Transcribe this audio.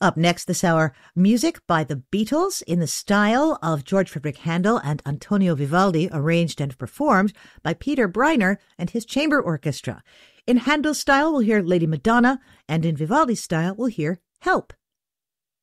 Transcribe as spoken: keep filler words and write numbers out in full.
Up next this hour, music by the Beatles in the style of George Frederick Handel and Antonio Vivaldi, arranged and performed by Peter Breiner and his chamber orchestra. In Handel's style, we'll hear Lady Madonna, and in Vivaldi's style, we'll hear Help.